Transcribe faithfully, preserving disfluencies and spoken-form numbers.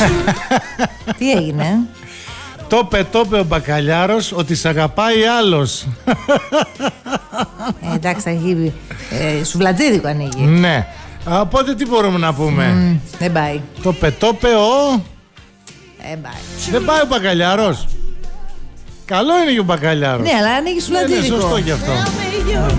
Τι έγινε? Τόπε τόπε ο μπακαλιάρος ότι σ' αγαπάει άλλος. ε, Εντάξει, θα έχει ε, σουβλατζίδικο ανοίγει. Ναι. Οπότε τι μπορούμε να πούμε? Mm, δεν πάει. Τόπε τόπε ο... Δεν πάει. Δεν πάει ο μπακαλιάρος. Καλό είναι και ο μπακαλιάρος. Ναι, αλλά ανοίγει σουβλατζίδικο. Είναι σωστό γι' αυτό.